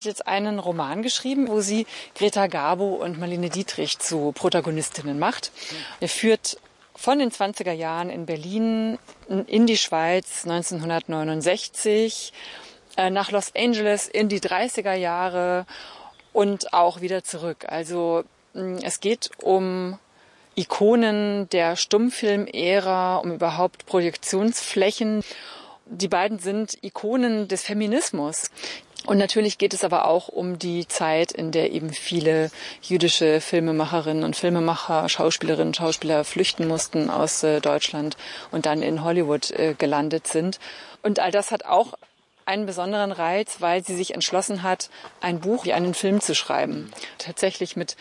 Jetzt einen Roman geschrieben, wo sie Greta Garbo und Marlene Dietrich zu Protagonistinnen macht. Er führt von den 20er Jahren in Berlin in die Schweiz 1969, nach Los Angeles in die 30er Jahre und auch wieder zurück. Also es geht um Ikonen der Stummfilmära, um überhaupt Projektionsflächen. Die beiden sind Ikonen des Feminismus. Und natürlich geht es aber auch um die Zeit, in der eben viele jüdische Filmemacherinnen und Filmemacher, Schauspielerinnen und Schauspieler flüchten mussten aus Deutschland und dann in Hollywood gelandet sind. Und all das hat auch einen besonderen Reiz, weil sie sich entschlossen hat, ein Buch wie einen Film zu schreiben. Tatsächlich mit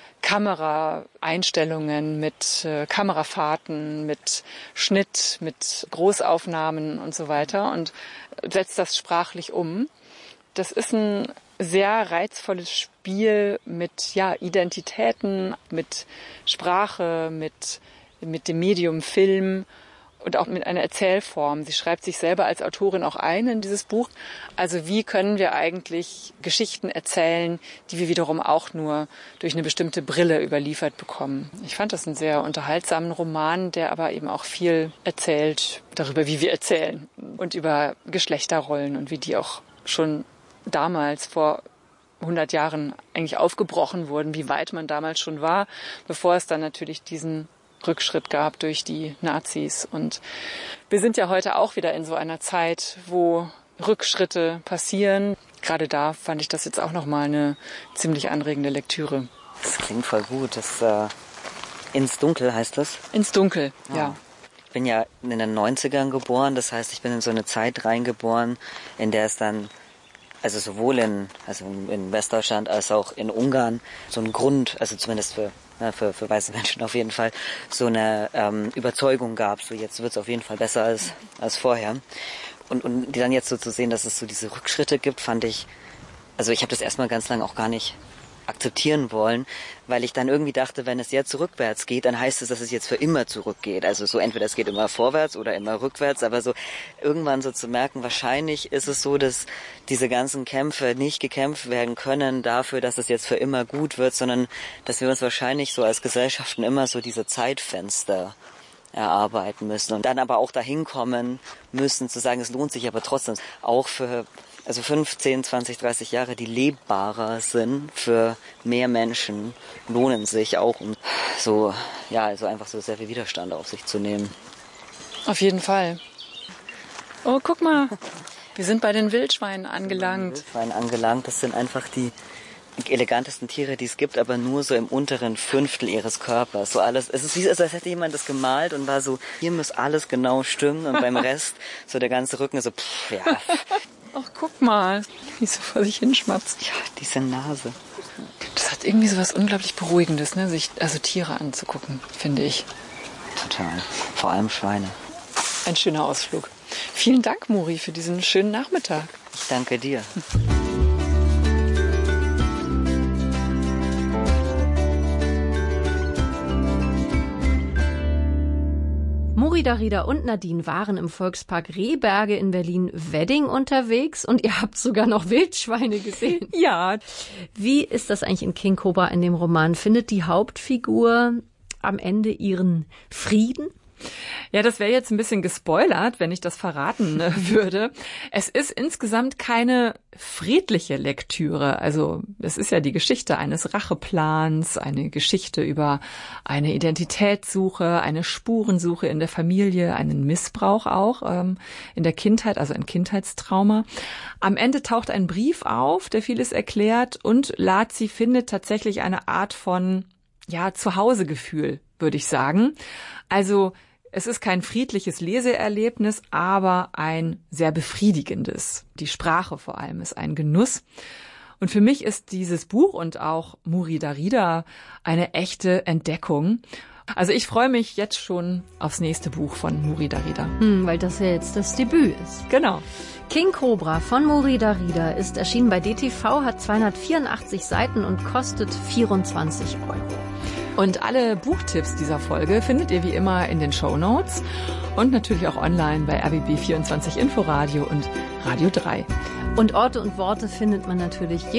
Kameraeinstellungen, mit Kamerafahrten, mit Schnitt, mit Großaufnahmen und so weiter und setzt das sprachlich um. Das ist ein sehr reizvolles Spiel mit Identitäten, mit Sprache, mit dem Medium Film und auch mit einer Erzählform. Sie schreibt sich selber als Autorin auch ein in dieses Buch. Also wie können wir eigentlich Geschichten erzählen, die wir wiederum auch nur durch eine bestimmte Brille überliefert bekommen. Ich fand das einen sehr unterhaltsamen Roman, der aber eben auch viel erzählt darüber, wie wir erzählen und über Geschlechterrollen und wie die auch schon damals vor 100 Jahren eigentlich aufgebrochen wurden, wie weit man damals schon war, bevor es dann natürlich diesen Rückschritt gab durch die Nazis. Und wir sind ja heute auch wieder in so einer Zeit, wo Rückschritte passieren. Gerade da fand ich das jetzt auch nochmal eine ziemlich anregende Lektüre. Das klingt voll gut. Ins Dunkel heißt das? Ins Dunkel, ja. Ich bin ja in den 90ern geboren, das heißt, ich bin in so eine Zeit reingeboren, in der es dann also sowohl in Westdeutschland als auch in Ungarn so ein Grund, also zumindest für weiße Menschen auf jeden Fall, so eine Überzeugung gab, so jetzt wird es auf jeden Fall besser als vorher. Und die dann jetzt so zu sehen, dass es so diese Rückschritte gibt, fand ich, also ich habe das erstmal ganz lange auch gar nicht akzeptieren wollen, weil ich dann irgendwie dachte, wenn es jetzt rückwärts geht, dann heißt es, dass es jetzt für immer zurückgeht. Also so entweder es geht immer vorwärts oder immer rückwärts, aber so irgendwann so zu merken, wahrscheinlich ist es so, dass diese ganzen Kämpfe nicht gekämpft werden können dafür, dass es jetzt für immer gut wird, sondern dass wir uns wahrscheinlich so als Gesellschaften immer so diese Zeitfenster erarbeiten müssen und dann aber auch dahin kommen müssen, zu sagen, es lohnt sich aber trotzdem auch für 15, 20, 30 Jahre, die lebbarer sind für mehr Menschen, lohnen sich auch, um also einfach so sehr viel Widerstand auf sich zu nehmen. Auf jeden Fall. Oh, guck mal, wir sind bei den Wildschweinen angelangt. Das sind einfach die elegantesten Tiere, die es gibt, aber nur so im unteren Fünftel ihres Körpers. So alles, es ist wie, als hätte jemand das gemalt und war so, hier muss alles genau stimmen und beim Rest so der ganze Rücken so, Ach, guck mal, wie so vor sich hinschmatzt. Ja, diese Nase. Das hat irgendwie so was unglaublich Beruhigendes, ne? Also Tiere anzugucken, finde ich. Total. Vor allem Schweine. Ein schöner Ausflug. Vielen Dank, Muri, für diesen schönen Nachmittag. Ich danke dir. Muri Darida und Nadine waren im Volkspark Rehberge in Berlin-Wedding unterwegs und ihr habt sogar noch Wildschweine gesehen. Ja. Wie ist das eigentlich in King Cobra in dem Roman? Findet die Hauptfigur am Ende ihren Frieden? Ja, das wäre jetzt ein bisschen gespoilert, wenn ich das verraten würde. Es ist insgesamt keine friedliche Lektüre. Also es ist ja die Geschichte eines Racheplans, eine Geschichte über eine Identitätssuche, eine Spurensuche in der Familie, einen Missbrauch auch in der Kindheit, also ein Kindheitstrauma. Am Ende taucht ein Brief auf, der vieles erklärt und Lazi findet tatsächlich eine Art von Zuhausegefühl, würde ich sagen. Also es ist kein friedliches Leseerlebnis, aber ein sehr befriedigendes. Die Sprache vor allem ist ein Genuss. Und für mich ist dieses Buch und auch Muri Darida eine echte Entdeckung. Also ich freue mich jetzt schon aufs nächste Buch von Muri Darida. Weil das ja jetzt das Debüt ist. Genau. King Cobra von Muri Darida ist erschienen bei DTV, hat 284 Seiten und kostet 24 €. Und alle Buchtipps dieser Folge findet ihr wie immer in den Shownotes und natürlich auch online bei RBB 24 Inforadio und Radio 3. Und Orte und Worte findet man natürlich